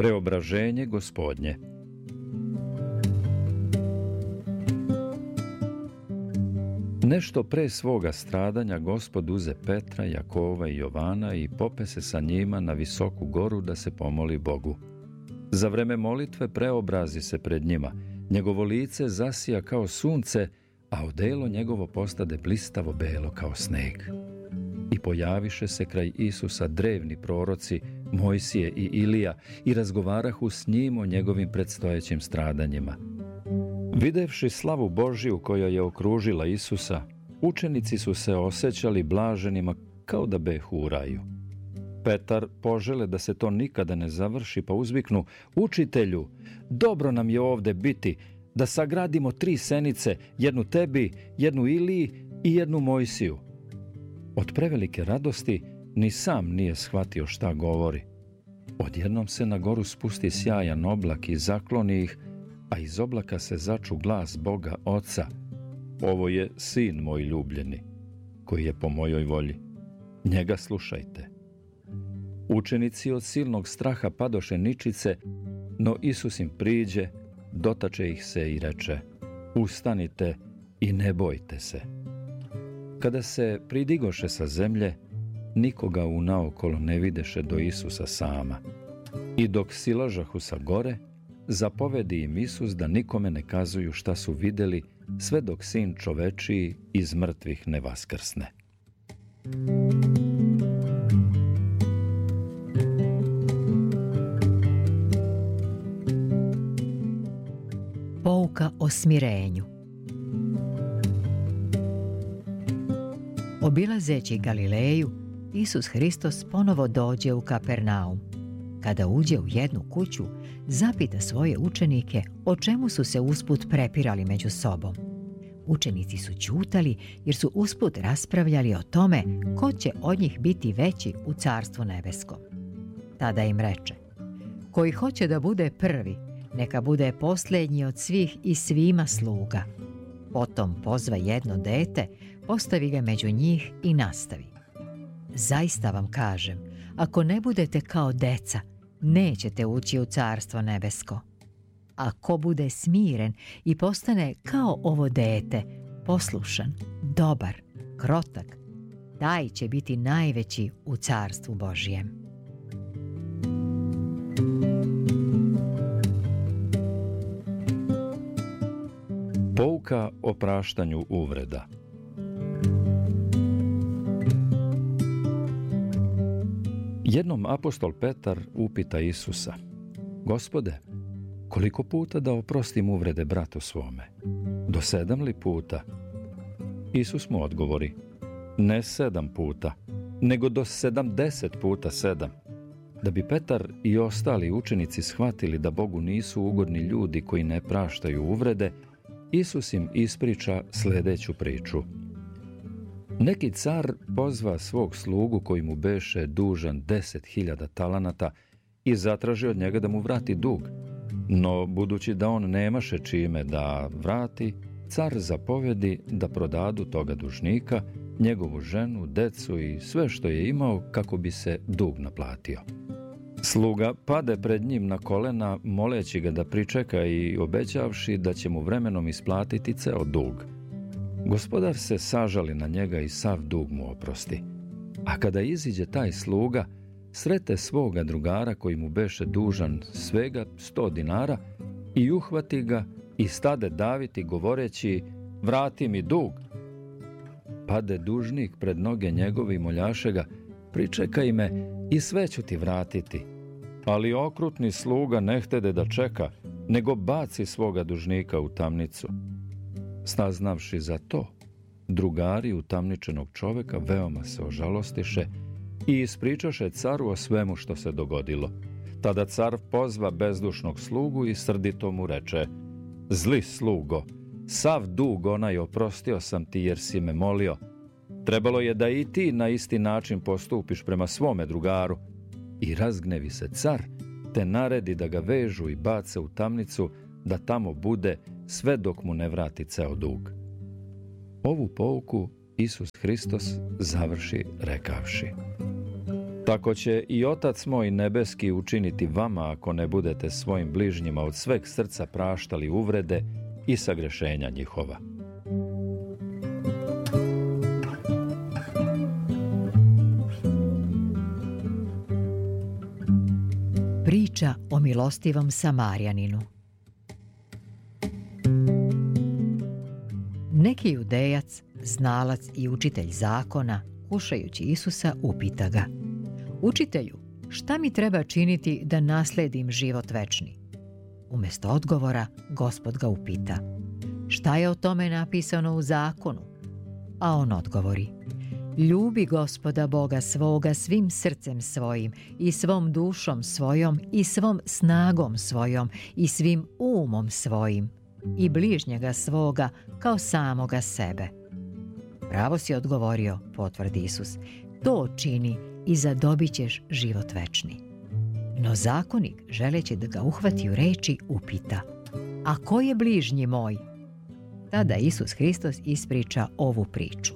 Preobraženje Gospodnje. Nešto pre svoga stradanja Gospod uze Petra, Jakova i Jovana i pope se sa njima na visoku goru da se pomoli Bogu. Za vreme molitve preobrazi se pred njima, njegovo lice zasija kao sunce, a odelo njegovo postade blistavo belo kao sneg. I pojaviše se kraj Isusa drevni proroci, Mojsije i Ilija, i razgovarahu s njim o njegovim predstojećim stradanjima. Videvši slavu Božiju koja je okružila Isusa, učenici su se osjećali blaženima kao da behu u raju. Petar požele da se to nikada ne završi, pa uzviknu: Učitelju, dobro nam je ovde biti, da sagradimo 3 senice, jednu tebi, jednu Iliji i jednu Mojsiju. Od prevelike radosti ni sam nije shvatio šta govori. Odjednom se na goru spusti sjajan oblak i zakloni ih, a iz oblaka se začu glas Boga Oca: Ovo je sin moj ljubljeni, koji je po mojoj volji. Njega slušajte. Učenici od silnog straha padoše ničice, no Isus im priđe, dotače ih se i reče: Ustanite i ne bojte se. Kada se pridigoše sa zemlje, nikoga unaokolo ne videše do Isusa sama. I dok silažahu sa gore, zapovedi im Isus da nikome ne kazuju šta su videli, sve dok Sin čovečiji iz mrtvih ne vaskrsne. Pouka o smirenju. Obilazeći Galileju, Isus Hristos ponovo dođe u Kapernaum. Kada uđe u jednu kuću, zapita svoje učenike o čemu su se usput prepirali među sobom. Učenici su ćutali jer su usput raspravljali o tome ko će od njih biti veći u Carstvu nebeskom. Tada im reče: Koji hoće da bude prvi, neka bude posljednji od svih i svima sluga. Potom pozva jedno dete, postavi ga među njih i nastavi: Zaista vam kažem, ako ne budete kao deca, nećete ući u Carstvo nebesko. A ko bude smiren i postane kao ovo dete, poslušan, dobar, krotak, taj će biti najveći u Carstvu Božijem. Pouka o praštanju uvreda. Jednom apostol Petar upita Isusa: Gospode, koliko puta da oprostim uvrede bratu svome? Do 7 li puta? Isus mu odgovori: Ne 7 puta, nego do 70 puta 7. Da bi Petar i ostali učenici shvatili da Bogu nisu ugodni ljudi koji ne praštaju uvrede, Isus im ispriča sljedeću priču. Neki car pozva svog slugu koji mu beše dužan 10.000 talanata i zatraži od njega da mu vrati dug. No, budući da on nemaše čime da vrati, car zapovedi da prodadu toga dužnika, njegovu ženu, decu i sve što je imao kako bi se dug naplatio. Sluga pade pred njim na kolena, moleći ga da pričeka i obećavši da će mu vremenom isplatiti ceo dug. Gospodar se sažali na njega i sav dug mu oprosti. A kada iziđe taj sluga, srete svoga drugara koji mu beše dužan svega 100 dinara i uhvati ga i stade daviti govoreći: Vrati mi dug. Pade dužnik pred noge njegovi i moljaše ga: Pričekaj me i sve ću ti vratiti. Ali okrutni sluga ne htede da čeka, nego baci svoga dužnika u tamnicu. Saznavši za to, drugari utamničenog čoveka veoma se ožalostiše i ispričaše caru o svemu što se dogodilo. Tada car pozva bezdušnog slugu i srdito mu reče: Zli slugo, sav dug onaj oprostio sam ti jer si me molio. Trebalo je da i ti na isti način postupiš prema svome drugaru. I razgnevi se car, te naredi da ga vežu i bace u tamnicu, da tamo bude sve dok mu ne vrati ceo dug. Ovu pouku Isus Hristos završi rekavši: Tako će i Otac moj nebeski učiniti vama ako ne budete svojim bližnjima od sveg srca praštali uvrede i sagrešenja njihova. Priča o milostivom Samarjaninu. Neki judejac, znalac i učitelj zakona, kušajući Isusa, upita ga: Učitelju, šta mi treba činiti da nasledim život večni? Umjesto odgovora, Gospod ga upita: Šta je o tome napisano u zakonu? A on odgovori: Ljubi Gospoda Boga svoga svim srcem svojim i svom dušom svojom i svom snagom svojom i svim umom svojim i bližnjega svoga kao samoga sebe. Pravo si odgovorio, potvrdi Isus, to čini i zadobit ćeš život večni. No zakonik, želeći da ga uhvati u reči, upita: A ko je bližnji moj? Tada Isus Hristos ispriča ovu priču.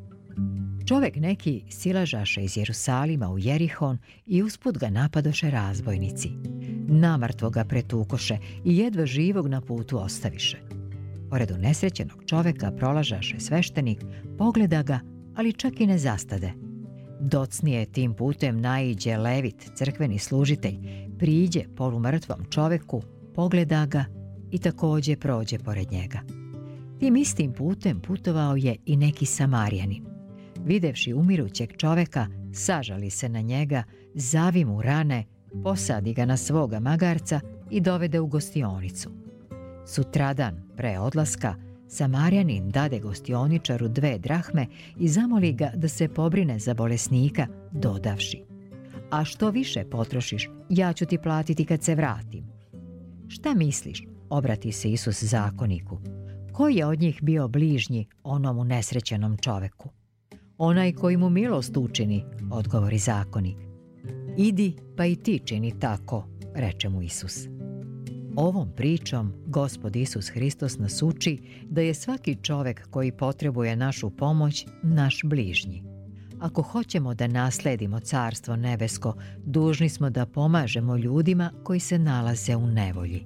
Čovek neki silažaše iz Jerusalima u Jerihon i usput ga napadoše razbojnici. Namrtvo ga pretukoše i jedva živog na putu ostaviše. Pored unesrećenog čoveka prolažaše sveštenik, pogleda ga, ali čak i ne zastade. Docnije tim putem naiđe levit, crkveni služitelj, priđe polumrtvom čoveku, pogleda ga i takođe prođe pored njega. Tim istim putem putovao je i neki Samarjanin. Videvši umirućeg čoveka, sažali se na njega, zavi mu rane, posadi ga na svoga magarca i dovede u gostionicu. Sutradan, pre odlaska, Samarjanin dade gostioničaru 2 drahme i zamoli ga da se pobrine za bolesnika, dodavši: A što više potrošiš, ja ću ti platiti kad se vratim. Šta misliš, obrati se Isus zakoniku, koji je od njih bio bližnji onomu nesrećenom čoveku? Onaj koji mu milost učini, odgovori zakonik. Idi pa i ti čini tako, reče mu Isus. Ovom pričom Gospod Isus Hristos nas uči da je svaki čovek koji potrebuje našu pomoć naš bližnji. Ako hoćemo da nasledimo Carstvo nebesko, dužni smo da pomažemo ljudima koji se nalaze u nevolji.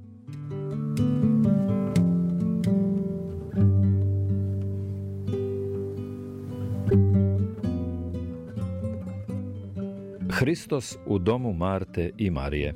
Hristos u domu Marte i Marije.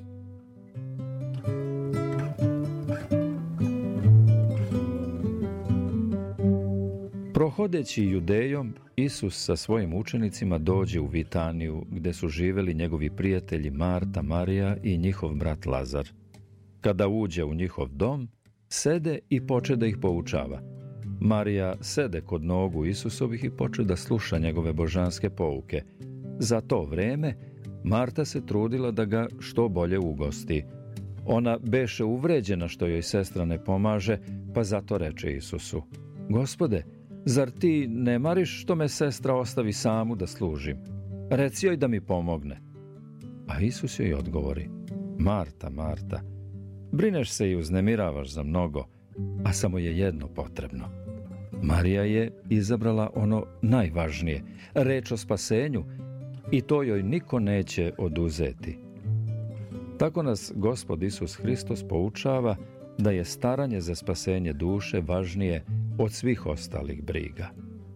Prohodeći Judejom, Isus sa svojim učenicima dođe u Vitaniju, gde su živeli njegovi prijatelji Marta, Marija i njihov brat Lazar. Kada uđe u njihov dom, sede i poče da ih poučava. Marija sede kod nogu Isusovih i poče da sluša njegove božanske pouke. Za to vreme Marta se trudila da ga što bolje ugosti. Ona beše uvređena što joj sestra ne pomaže, pa zato reče Isusu: Gospode, zar ti ne mariš što me sestra ostavi samu da služim? Reci joj da mi pomogne. A Isus joj odgovori: Marta, Marta, brineš se i uznemiravaš za mnogo, a samo je jedno potrebno. Marija je izabrala ono najvažnije, reč o spasenju, i to joj niko neće oduzeti. Tako nas Gospod Isus Hristos poučava da je staranje za spasenje duše važnije od svih ostalih briga.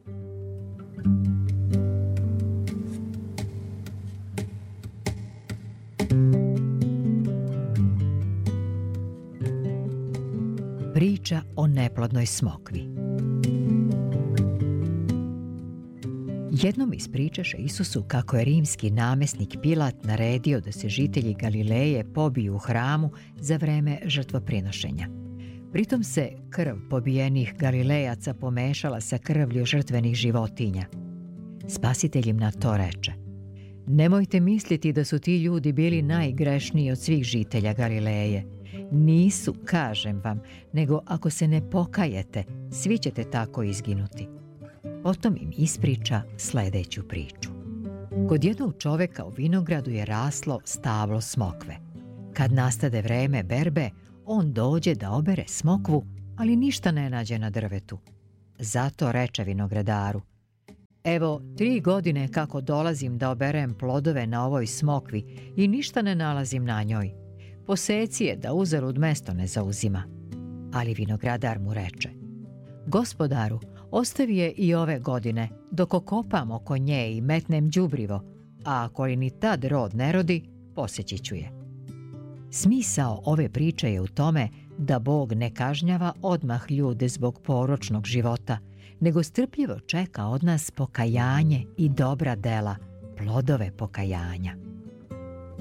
Priča o neplodnoj smokvi. Jednom ispričaše Isusu kako je rimski namesnik Pilat naredio da se žitelji Galileje pobiju u hramu za vreme žrtvoprinošenja. Pritom se krv pobijenih Galilejaca pomešala sa krvlju žrtvenih životinja. Spasitelj im na to reče: Nemojte misliti da su ti ljudi bili najgrešniji od svih žitelja Galileje. Nisu, kažem vam, nego ako se ne pokajete, svi ćete tako izginuti. Potom im ispriča sledeću priču. Kod jednog čoveka u vinogradu je raslo stablo smokve. Kad nastade vreme berbe, on dođe da obere smokvu, ali ništa ne nađe na drvetu. Zato reče vinogradaru: Evo, 3 godine kako dolazim da oberem plodove na ovoj smokvi i ništa ne nalazim na njoj. Poseci je da uzalud mesto ne zauzima. Ali vinogradar mu reče: Gospodaru, ostavi je i ove godine, dok okopam oko nje i metnem đubrivo, a ako li ni tad rod ne rodi, poseći ću je. Smisao ove priče je u tome da Bog ne kažnjava odmah ljude zbog poročnog života, nego strpljivo čeka od nas pokajanje i dobra dela, plodove pokajanja.